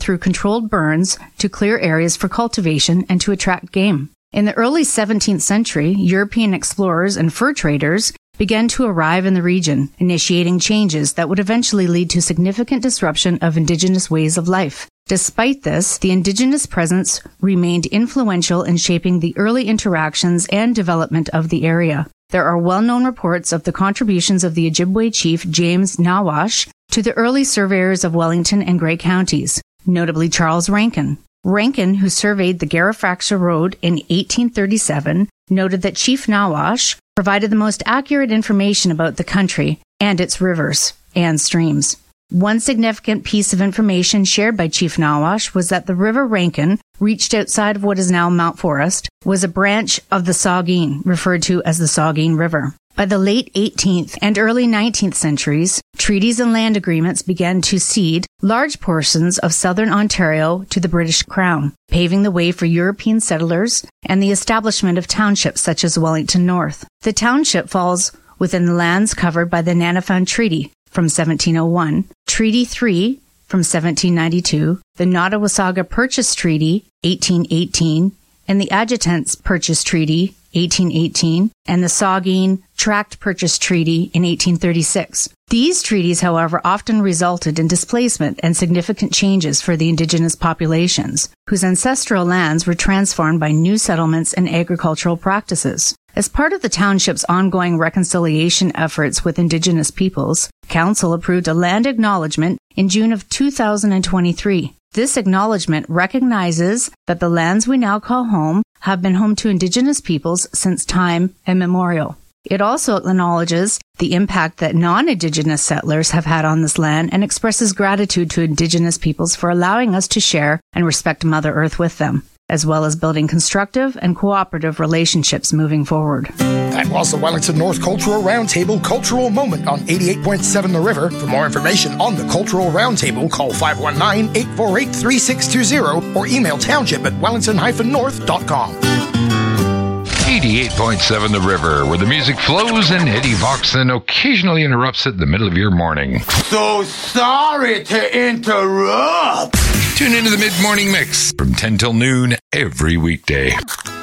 through controlled burns to clear areas for cultivation and to attract game. In the early 17th century, European explorers and fur traders began to arrive in the region, initiating changes that would eventually lead to significant disruption of indigenous ways of life. Despite this, the indigenous presence remained influential in shaping the early interactions and development of the area. There are well-known reports of the contributions of the Ojibwe chief James Nawash to the early surveyors of Wellington and Grey counties, notably Charles Rankin. Rankin, who surveyed the Garifaxa Road in 1837, noted that Chief Nawash provided the most accurate information about the country and its rivers and streams. One significant piece of information shared by Chief Nawash was that the River Rankin, reached outside of what is now Mount Forest, was a branch of the Saugeen, referred to as the Saugeen River. By the late 18th and early 19th centuries, treaties and land agreements began to cede large portions of southern Ontario to the British Crown, paving the way for European settlers and the establishment of townships such as Wellington North. The township falls within the lands covered by the Nanafound Treaty from 1701, Treaty 3 from 1792, the Nottawasaga Purchase Treaty 1818, and the Adjutants Purchase Treaty 1818, and the Saugeen Tract Purchase Treaty in 1836. These treaties, however, often resulted in displacement and significant changes for the indigenous populations, whose ancestral lands were transformed by new settlements and agricultural practices. As part of the township's ongoing reconciliation efforts with indigenous peoples, Council approved a land acknowledgement in June of 2023. This acknowledgement recognizes that the lands we now call home have been home to indigenous peoples since time immemorial. It also acknowledges the impact that non-indigenous settlers have had on this land and expresses gratitude to indigenous peoples for allowing us to share and respect Mother Earth with them, as well as building constructive and cooperative relationships moving forward. That was the Wellington North Cultural Roundtable Cultural Moment on 88.7 The River. For more information on the Cultural Roundtable, call 519-848-3620 or email township@wellington-north.com. 88.7 The River, where the music flows and Eddie Voxon occasionally interrupts it in the middle of your morning. So sorry to interrupt. Tune into the Mid-Morning Mix from 10 till noon every weekday.